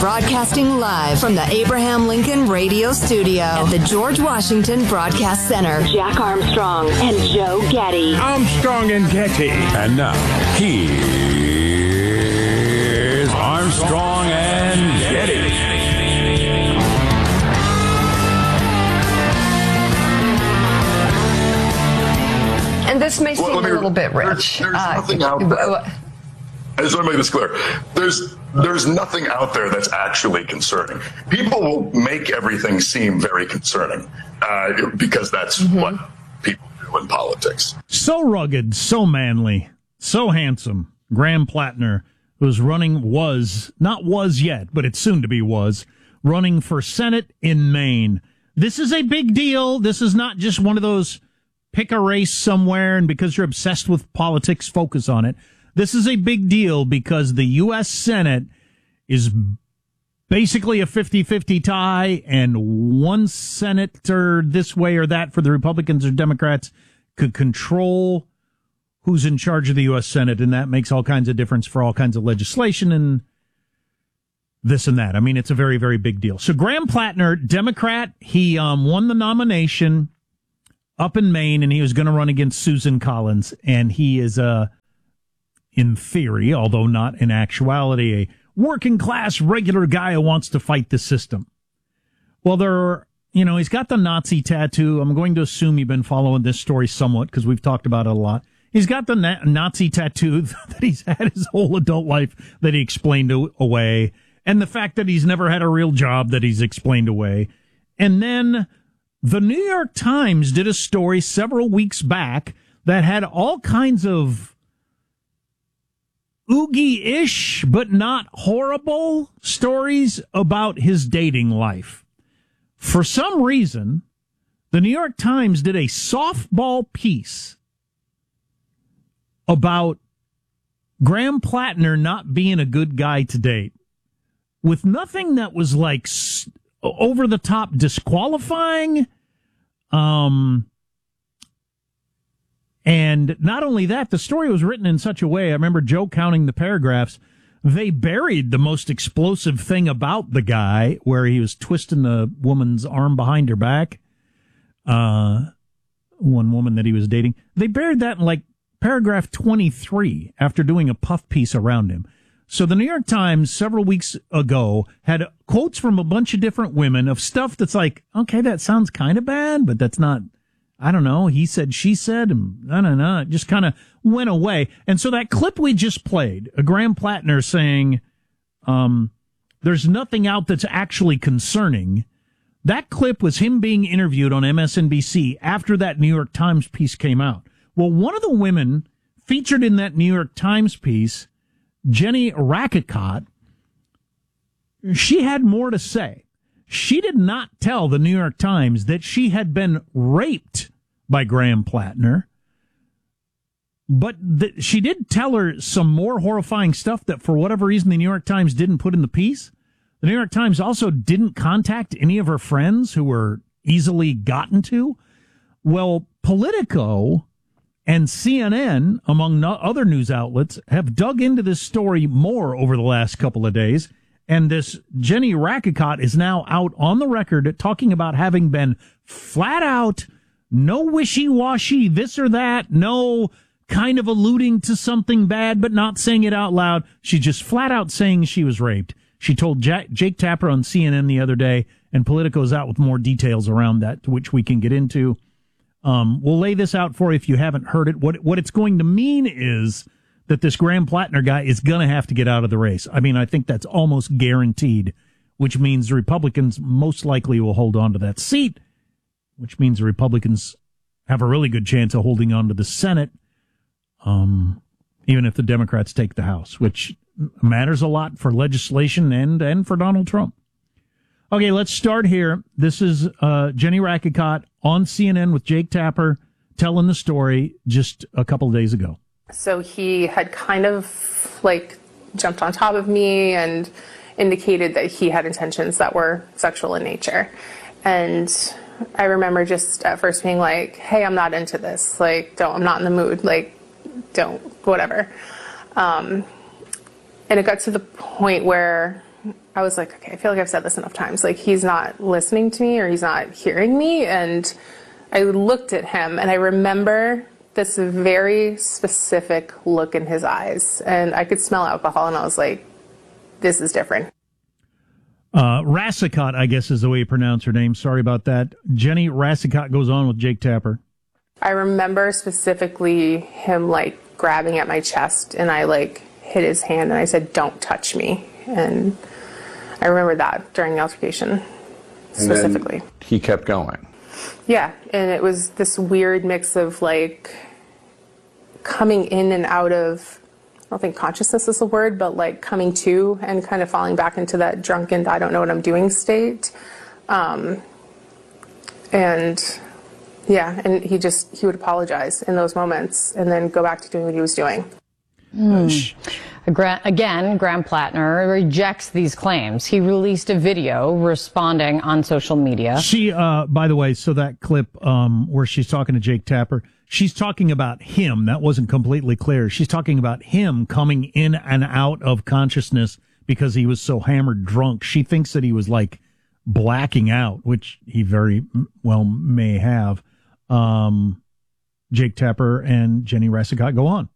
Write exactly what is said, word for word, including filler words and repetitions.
Broadcasting live from the Abraham Lincoln Radio Studio at the George Washington Broadcast Center. Jack Armstrong and Joe Getty. Armstrong and Getty. And now, here's Armstrong and Getty. And this may seem well, me, a little bit rich. There's, there's uh, nothing out there. I just want to make this clear. There's there's nothing out there that's actually concerning. People will make everything seem very concerning uh, because that's mm-hmm. what people do in politics. So rugged, so manly, so handsome. Graham Plattner, who's running, was, not was yet, but it's soon to be was, running for Senate in Maine. This is a big deal. This is not just one of those pick a race somewhere and because you're obsessed with politics, focus on it. This is a big deal because the U S Senate is basically a fifty-fifty tie, and one senator this way or that for the Republicans or Democrats could control who's in charge of the U S Senate, and that makes all kinds of difference for all kinds of legislation and this and that. I mean, it's a very, very big deal. So Graham Plattner, Democrat, he um, won the nomination up in Maine, and he was going to run against Susan Collins, and he is a uh, in theory, although not in actuality, a working-class, regular guy who wants to fight the system. Well, there are, you know, he's got the Nazi tattoo. I'm going to assume you've been following this story somewhat because we've talked about it a lot. He's got the na- Nazi tattoo that he's had his whole adult life that he explained away, and the fact that he's never had a real job that he's explained away. And then the New York Times did a story several weeks back that had all kinds of oogie-ish, but not horrible stories about his dating life. For some reason, the New York Times did a softball piece about Graham Plattner not being a good guy to date, with nothing that was like over-the-top disqualifying. Um... And not only that, the story was written in such a way, I remember Joe counting the paragraphs, they buried the most explosive thing about the guy, where he was twisting the woman's arm behind her back, uh, one woman that he was dating. They buried that in like paragraph twenty-three after doing a puff piece around him. So the New York Times several weeks ago had quotes from a bunch of different women of stuff that's like, okay, that sounds kind of bad, but that's not... I don't know, he said, she said, and I don't know, it just kind of went away. And so that clip we just played, a Graham Plattner saying, um, there's nothing out that's actually concerning. That clip was him being interviewed on M S N B C after that New York Times piece came out. Well, one of the women featured in that New York Times piece, Jenny Rackicott, she had more to say. She did not tell the New York Times that she had been raped by Graham Plattner, but th- she did tell her some more horrifying stuff that for whatever reason the New York Times didn't put in the piece. The New York Times also didn't contact any of her friends who were easily gotten to. Well, Politico and C N N, among no- other news outlets, have dug into this story more over the last couple of days. And this Jenny Rackicott is now out on the record talking about having been flat out, no wishy-washy, this or that, no kind of alluding to something bad but not saying it out loud. She's just flat out saying she was raped. She told Jack, Jake Tapper on C N N the other day, and Politico's out with more details around that, to which we can get into. Um, we'll lay this out for you if you haven't heard it. What, what it's going to mean is that this Graham Plattner guy is going to have to get out of the race. I mean, I think that's almost guaranteed, which means the Republicans most likely will hold on to that seat, which means the Republicans have a really good chance of holding on to the Senate, um, even if the Democrats take the House, which matters a lot for legislation and, and for Donald Trump. Okay, let's start here. This is uh, Jenny Rackicott on C N N with Jake Tapper telling the story just a couple of days ago. So he had kind of like jumped on top of me and indicated that he had intentions that were sexual in nature. And I remember just at first being like, hey, I'm not into this. Like, don't, I'm not in the mood. Like, don't, whatever. Um, and it got to the point where I was like, okay, I feel like I've said this enough times. Like, he's not listening to me or he's not hearing me. And I looked at him and I remember this very specific look in his eyes. And I could smell alcohol and I was like, this is different. Uh, Rassicot, I guess is the way you pronounce her name. Sorry about that. Jenny Rassicot goes on with Jake Tapper. I remember specifically him like grabbing at my chest and I like hit his hand and I said, don't touch me. And I remember that during the altercation specifically. And then he kept going. Yeah. And it was this weird mix of like coming in and out of, I don't think consciousness is the word, but like coming to and kind of falling back into that drunken, I don't know what I'm doing state. Um, and yeah, and he just, he would apologize in those moments and then go back to doing what he was doing. Mm. Again, Graham Plattner rejects these claims. He released a video responding on social media. She, uh, by the way, so that clip um, where she's talking to Jake Tapper, she's talking about him. That wasn't completely clear. She's talking about him coming in and out of consciousness because he was so hammered drunk. She thinks that he was like blacking out, which he very well may have. Um, Jake Tapper and Jenny Rassicot go on.